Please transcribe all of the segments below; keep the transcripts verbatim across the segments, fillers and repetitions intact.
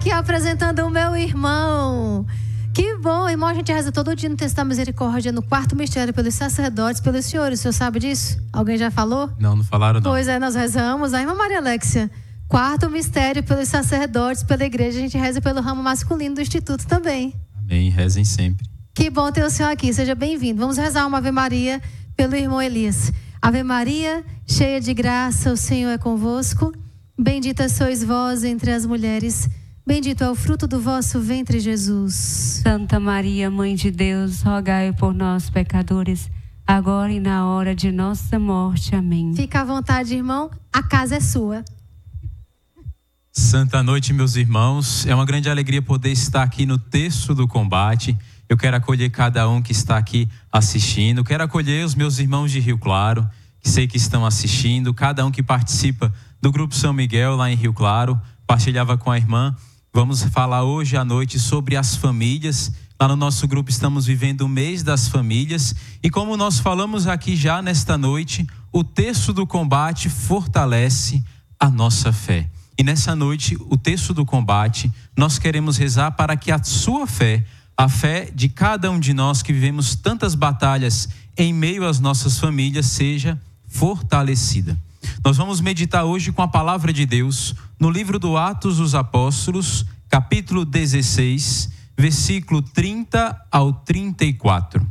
aqui apresentando o meu irmão. Que bom, irmão, a gente reza todo dia no texto da misericórdia, no quarto mistério, pelos sacerdotes, pelos senhores. O senhor sabe disso? Alguém já falou? Não, não falaram não. Pois é, nós rezamos. A irmã Maria Alexia, quarto mistério pelos sacerdotes, pela igreja, a gente reza pelo ramo masculino do Instituto também. Amém, rezem sempre. Que bom ter o senhor aqui, seja bem-vindo. Vamos rezar uma Ave Maria pelo irmão Elias. Ave Maria, cheia de graça, o Senhor é convosco. Bendita sois vós entre as mulheres. Bendito é o fruto do vosso ventre, Jesus. Santa Maria, Mãe de Deus, rogai por nós, pecadores, agora e na hora de nossa morte. Amém. Fica à vontade, irmão, a casa é sua. Santa noite, meus irmãos. É uma grande alegria poder estar aqui no Terço do Combate. Eu quero acolher cada um que está aqui assistindo. Quero acolher os meus irmãos de Rio Claro, que sei que estão assistindo. Cada um que participa do Grupo São Miguel lá em Rio Claro. Partilhava com a irmã. Vamos falar hoje à noite sobre as famílias. Lá no nosso grupo estamos vivendo o mês das famílias. E como nós falamos aqui já nesta noite, o Terço do Combate fortalece a nossa fé. E nessa noite, o Terço do Combate, nós queremos rezar para que a sua fé, a fé de cada um de nós que vivemos tantas batalhas em meio às nossas famílias, seja fortalecida. Nós vamos meditar hoje com a palavra de Deus no livro do Atos dos Apóstolos, capítulo dezesseis, versículo trinta ao trinta e quatro.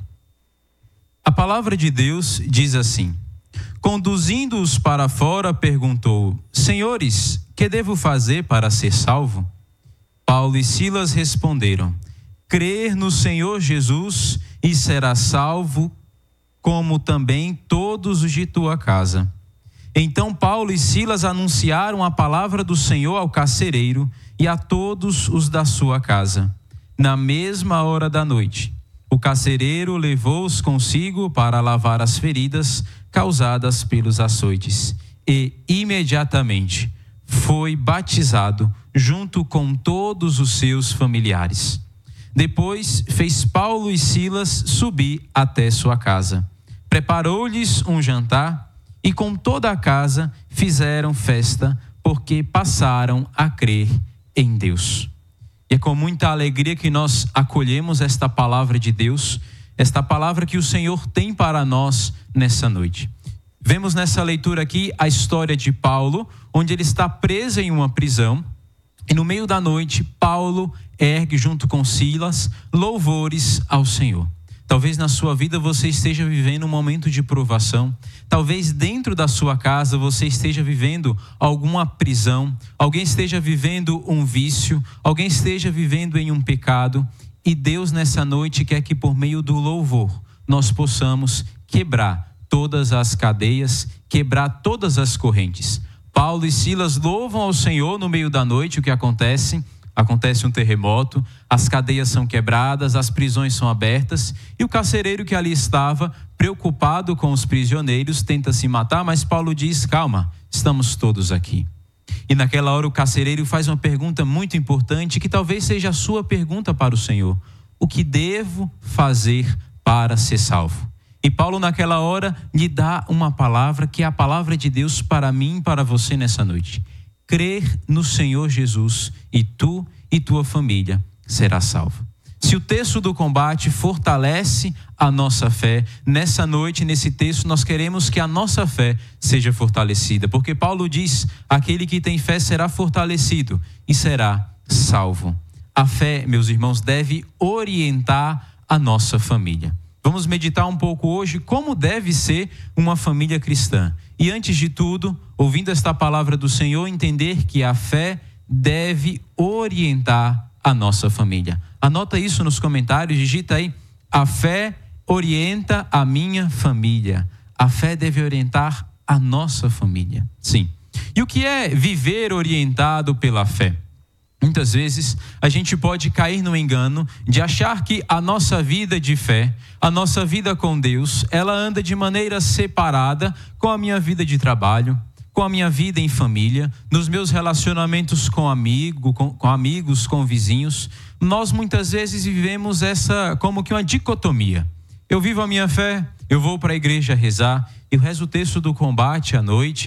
A palavra de Deus diz assim: conduzindo-os para fora, perguntou: Senhores, que devo fazer para ser salvo? Paulo e Silas responderam: crer no Senhor Jesus e serás salvo, como também todos os de tua casa. Então Paulo e Silas anunciaram a palavra do Senhor ao carcereiro e a todos os da sua casa. Na mesma hora da noite, o carcereiro levou-os consigo para lavar as feridas causadas pelos açoites e, imediatamente, foi batizado junto com todos os seus familiares. Depois fez Paulo e Silas subir até sua casa. Preparou-lhes um jantar e com toda a casa fizeram festa, porque passaram a crer em Deus. E é com muita alegria que nós acolhemos esta palavra de Deus, esta palavra que o Senhor tem para nós nessa noite. Vemos nessa leitura aqui a história de Paulo, onde ele está preso em uma prisão, e no meio da noite, Paulo ergue junto com Silas louvores ao Senhor. Talvez na sua vida você esteja vivendo um momento de provação. Talvez dentro da sua casa você esteja vivendo alguma prisão. Alguém esteja vivendo um vício. Alguém esteja vivendo em um pecado. E Deus nessa noite quer que por meio do louvor nós possamos quebrar todas as cadeias, quebrar todas as correntes. Paulo e Silas louvam ao Senhor no meio da noite. O que acontece? Acontece um terremoto, as cadeias são quebradas, as prisões são abertas e o carcereiro que ali estava, preocupado com os prisioneiros, tenta se matar, mas Paulo diz: calma, estamos todos aqui. E naquela hora o carcereiro faz uma pergunta muito importante, que talvez seja a sua pergunta para o Senhor: o que devo fazer para ser salvo? E Paulo naquela hora lhe dá uma palavra que é a palavra de Deus para mim e para você nessa noite. Crer no Senhor Jesus e tu e tua família será salvo. Se o texto do combate fortalece a nossa fé, nessa noite, nesse texto, nós queremos que a nossa fé seja fortalecida. Porque Paulo diz: aquele que tem fé será fortalecido e será salvo. A fé, meus irmãos, deve orientar a nossa família. Vamos meditar um pouco hoje como deve ser uma família cristã. E antes de tudo, ouvindo esta palavra do Senhor, entender que a fé deve orientar a nossa família. Anota isso nos comentários, digita aí: a fé orienta a minha família. A fé deve orientar a nossa família. Sim. E o que é viver orientado pela fé? Muitas vezes a gente pode cair no engano de achar que a nossa vida de fé, a nossa vida com Deus, ela anda de maneira separada com a minha vida de trabalho, com a minha vida em família, nos meus relacionamentos com, amigo, com, com amigos, com vizinhos. Nós muitas vezes vivemos essa como que uma dicotomia. Eu vivo a minha fé, eu vou para a igreja rezar, eu rezo o texto do combate à noite,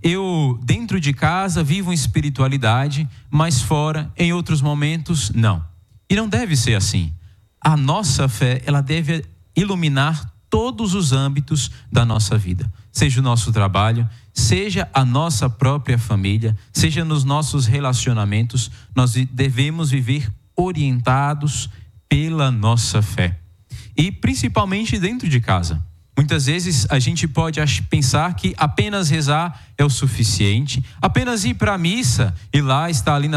eu, dentro de casa, vivo espiritualidade, mas fora, em outros momentos, não. E não deve ser assim. A nossa fé, ela deve iluminar todos os âmbitos da nossa vida. Seja o nosso trabalho, seja a nossa própria família, seja nos nossos relacionamentos, nós devemos viver orientados pela nossa fé. E principalmente dentro de casa. Muitas vezes a gente pode pensar que apenas rezar é o suficiente, apenas ir para a missa e lá estar ali na